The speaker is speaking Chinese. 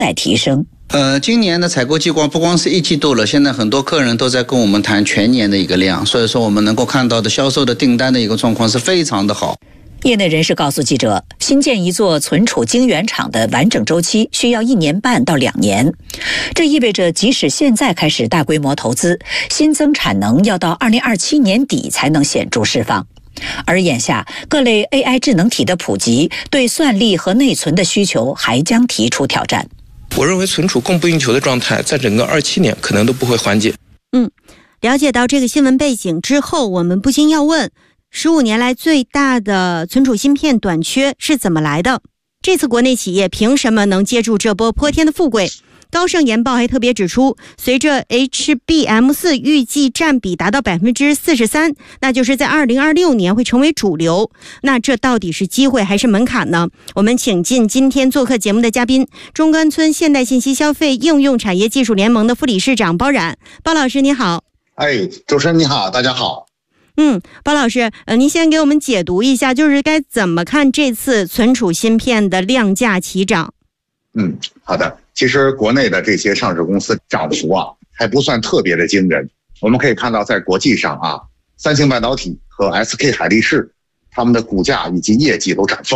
待提升。 今年的采购激光不光是1季度了，现在很多客人都在跟我们谈全年的一个量，所以说我们能够看到的销售的订单的一个状况是非常的好。 业内人士告诉记者，新建一座存储晶圆厂的完整周期需要1年半到2年，这意味着即使现在开始大规模投资，新增产能要到2027年底才能显著释放。而眼下各类 AI 智能体的普及，对算力和内存的需求还将提出挑战。 我认为存储供不应求的状态在整个27年可能都不会缓解。 了解到这个新闻背景之后，我们不禁要问，15年来最大的存储芯片短缺是怎么来的？这次国内企业凭什么能接住这波泼天的富贵？高盛研报还特别指出，随着 HBM4 预计占比达到 43%， 那就是在2026年会成为主流。那这到底是机会还是门槛呢？我们请进今天做客节目的嘉宾，中关村现代信息消费应用产业技术联盟的副理事长包冉。包老师你好。 主持人你好，大家好。 包老师，您先给我们解读一下，就是该怎么看这次存储芯片的量价齐涨？ 好的。其实国内的这些上市公司涨幅还不算特别的惊人。我们可以看到，在国际上三星半导体和 SK 海力士，他们的股价以及业绩都涨